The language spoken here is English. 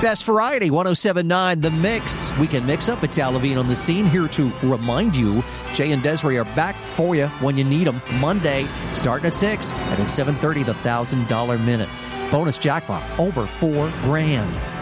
Best variety, 107.9 The Mix. Weekend Mix-Up. It's Al Levine on the scene, here to remind you, Jay and Desiree are back for you when you need them. Monday, starting at 6, and at 7:30, the $1,000 Minute. Bonus jackpot, over $4,000.